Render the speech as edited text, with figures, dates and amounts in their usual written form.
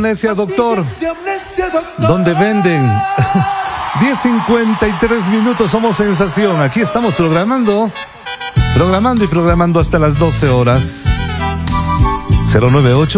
Amnesia, doctor. ¿Dónde venden? 10:53 minutos, somos sensación. Aquí estamos programando y programando hasta las 12 horas. 098